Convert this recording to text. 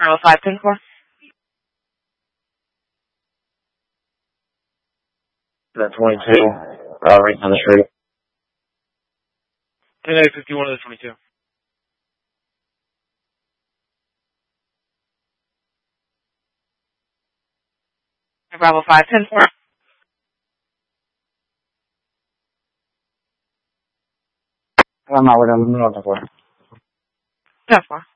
Bravo 510-4. That 22, right down the street. 10-8-51 of the 22. Bravo 510-4. I'm not with him. 10-4.